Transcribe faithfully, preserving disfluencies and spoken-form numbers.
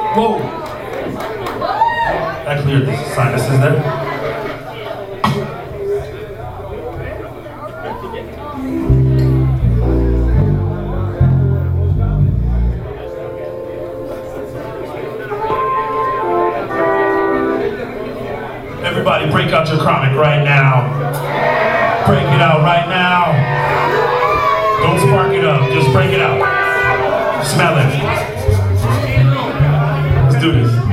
Whoa. That cleared the sinuses there. Everybody break out your chronic right now. Break it out right now. Don't spark it up, just break it out. Smell it. Let's do this.